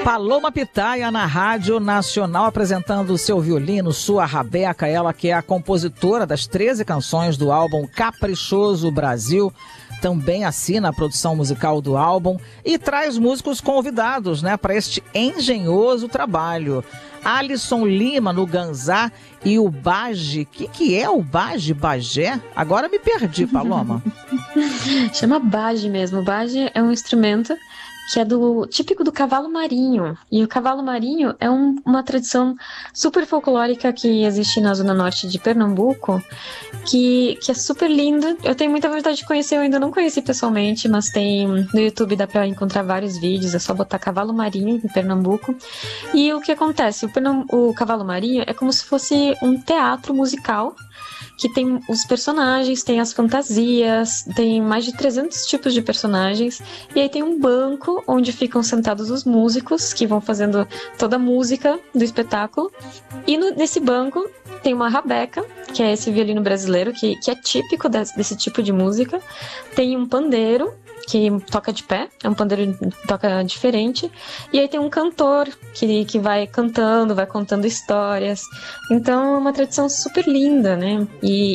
Paloma Pitaya na Rádio Nacional, apresentando o seu violino, sua rabeca, ela que é a compositora das 13 canções do álbum Caprichoso Brasil, também assina a produção musical do álbum e traz músicos convidados, né, para este engenhoso trabalho. Alisson Lima no ganzá e o Bage. Que é o Bage? Bagé? Agora me perdi, Paloma. Chama Bage mesmo. O Bage é um instrumento que é típico do cavalo marinho. E o cavalo marinho é uma tradição super folclórica que existe na zona norte de Pernambuco, que é super linda. Eu tenho muita vontade de conhecer, eu ainda não conheci pessoalmente, mas no YouTube dá pra encontrar vários vídeos, é só botar cavalo marinho em Pernambuco. E o que acontece? O cavalo marinho é como se fosse um teatro musical, que tem os personagens, tem as fantasias, tem mais de 300 tipos de personagens, e aí tem um banco onde ficam sentados os músicos, que vão fazendo toda a música do espetáculo, e nesse banco tem uma rabeca, que é esse violino brasileiro, que é típico desse tipo de música, tem um pandeiro, que toca de pé, é um pandeiro que toca diferente, e aí tem um cantor que vai cantando, vai contando histórias, então é uma tradição super linda, né, e